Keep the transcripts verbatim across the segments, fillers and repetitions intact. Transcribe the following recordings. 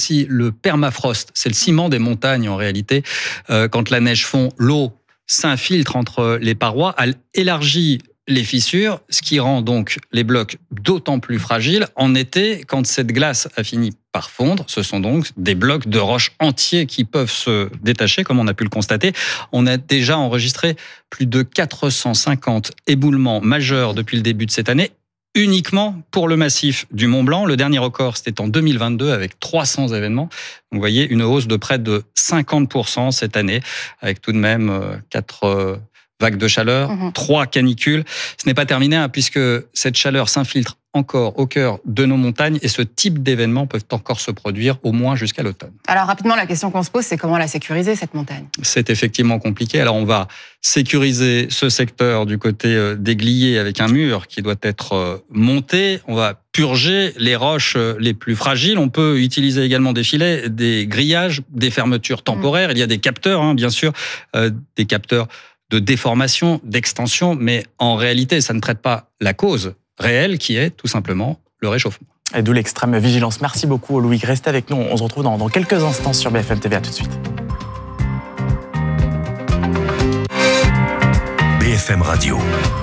aussi le permafrost. C'est le ciment des montagnes en réalité. Euh, quand la neige fond, l'eau s'infiltre entre les parois, elle élargit les fissures, ce qui rend donc les blocs d'autant plus fragiles. En été, quand cette glace a fini par fondre, ce sont donc des blocs de roches entiers qui peuvent se détacher, comme on a pu le constater. On a déjà enregistré plus de quatre cent cinquante éboulements majeurs depuis le début de cette année, uniquement pour le massif du Mont Blanc. Le dernier record, c'était en deux mille vingt-deux avec trois cents événements. Vous voyez, une hausse de près de cinquante pour cent cette année, avec tout de même quatre vagues de chaleur, mmh. trois canicules. Ce n'est pas terminé, hein, puisque cette chaleur s'infiltre encore au cœur de nos montagnes et ce type d'événements peuvent encore se produire au moins jusqu'à l'automne. Alors rapidement, la question qu'on se pose, c'est comment la sécuriser, cette montagne ? C'est effectivement compliqué. Alors on va sécuriser ce secteur du côté des Gliers avec un mur qui doit être monté. On va purger les roches les plus fragiles. On peut utiliser également des filets, des grillages, des fermetures temporaires. Mmh. Il y a des capteurs, hein, bien sûr, euh, des capteurs de déformation, d'extension, mais en réalité, ça ne traite pas la cause réelle qui est tout simplement le réchauffement. Et d'où l'extrême vigilance. Merci beaucoup Louis. Restez avec nous, on se retrouve dans, dans quelques instants sur B F M T V. À tout de suite. B F M Radio.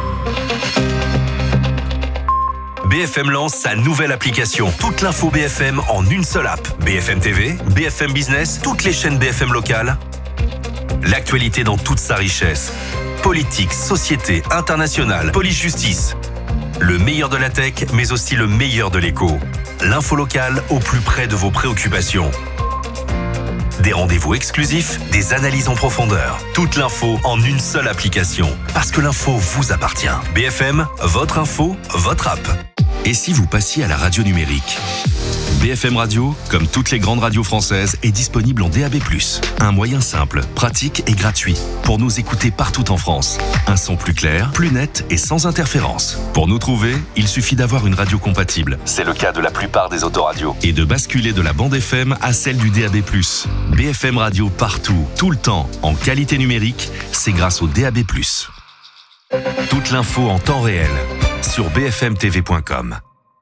B F M lance sa nouvelle application. Toute l'info B F M en une seule app. B F M T V, B F M Business, toutes les chaînes B F M locales. L'actualité dans toute sa richesse. Politique, société, internationale, police-justice. Le meilleur de la tech, mais aussi le meilleur de l'écho. L'info locale au plus près de vos préoccupations. Des rendez-vous exclusifs, des analyses en profondeur. Toute l'info en une seule application. Parce que l'info vous appartient. B F M, votre info, votre app. Et si vous passiez à la radio numérique ? B F M Radio, comme toutes les grandes radios françaises, est disponible en D A B plus. Un moyen simple, pratique et gratuit pour nous écouter partout en France. Un son plus clair, plus net et sans interférence. Pour nous trouver, il suffit d'avoir une radio compatible. C'est le cas de la plupart des autoradios. Et de basculer de la bande F M à celle du D A B plus. B F M Radio partout, tout le temps, en qualité numérique, c'est grâce au D A B plus. Toute l'info en temps réel sur b f m t v point com.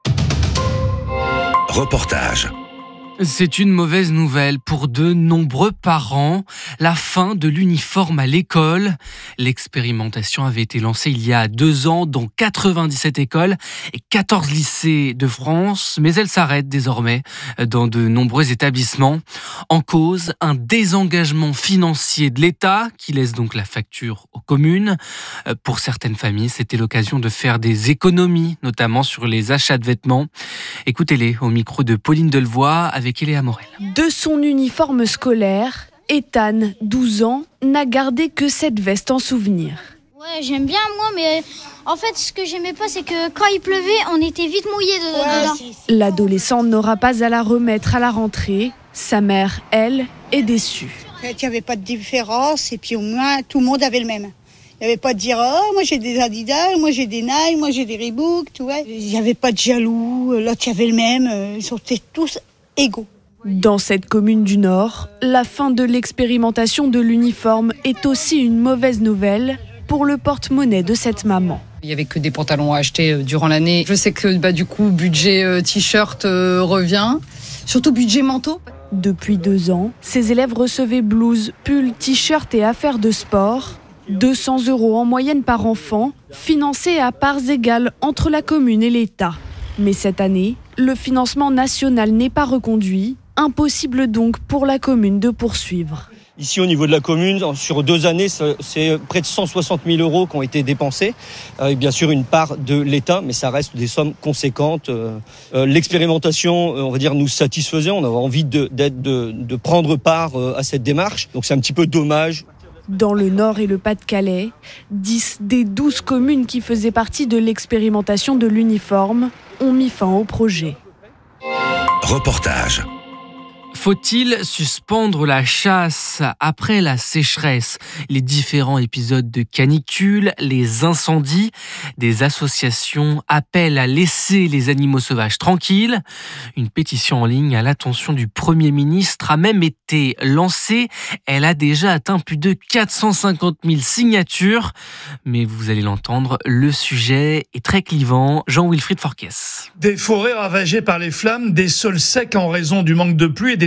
Reportage. C'est une mauvaise nouvelle pour de nombreux parents. La fin de l'uniforme à l'école. L'expérimentation avait été lancée il y a deux ans dans quatre-vingt-dix-sept écoles et quatorze lycées de France. Mais elle s'arrête désormais dans de nombreux établissements. En cause, un désengagement financier de l'État qui laisse donc la facture aux communes. Pour certaines familles, c'était l'occasion de faire des économies, notamment sur les achats de vêtements. Écoutez-les au micro de Pauline Delevoye avec Eléa Morel. De son uniforme scolaire, Ethan, douze ans, n'a gardé que cette veste en souvenir. Ouais, j'aime bien moi, mais en fait, ce que j'aimais pas, c'est que quand il pleuvait, on était vite mouillés dedans. Ouais, L'adolescent n'aura pas à la remettre à la rentrée. Sa mère, elle, est déçue. Il n'y avait pas de différence et puis au moins, tout le monde avait le même. Il n'y avait pas de dire « Oh, moi j'ai des Adidas, moi j'ai des Nike, moi j'ai des Reebok », tu vois. Il n'y avait pas de jaloux, l'autre il y avait le même, ils étaient tous égaux. Dans cette commune du Nord, la fin de l'expérimentation de l'uniforme est aussi une mauvaise nouvelle pour le porte-monnaie de cette maman. Il n'y avait que des pantalons à acheter durant l'année. Je sais que bah, du coup, budget euh, t-shirt euh, revient, surtout budget manteau. Depuis deux ans, ces élèves recevaient blouses, pulls, t-shirts et affaires de sport. deux cents euros en moyenne par enfant, financés à parts égales entre la commune et l'État. Mais cette année, le financement national n'est pas reconduit. Impossible donc pour la commune de poursuivre. Ici, au niveau de la commune, sur deux années, c'est près de cent soixante mille euros qui ont été dépensés. Avec bien sûr une part de l'État, mais ça reste des sommes conséquentes. L'expérimentation, on va dire, nous satisfaisait. On avait envie de, d'être, de, de prendre part à cette démarche. Donc c'est un petit peu dommage. Dans le Nord et le Pas-de-Calais, dix des douze communes qui faisaient partie de l'expérimentation de l'uniforme ont mis fin au projet. Reportage. Faut-il suspendre la chasse après la sécheresse ? Les différents épisodes de canicule, les incendies, des associations appellent à laisser les animaux sauvages tranquilles. Une pétition en ligne à l'attention du Premier ministre a même été lancée. Elle a déjà atteint plus de quatre cent cinquante mille signatures. Mais vous allez l'entendre, le sujet est très clivant. Jean-Wilfried Forquès. Des forêts ravagées par les flammes, des sols secs en raison du manque de pluie et des